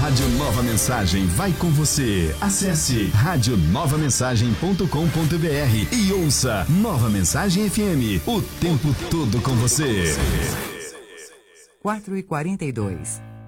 Rádio Nova Mensagem vai com você. Acesse radionovamensagem.com.br e ouça Nova Mensagem FM, o tempo todo com você. 4h42.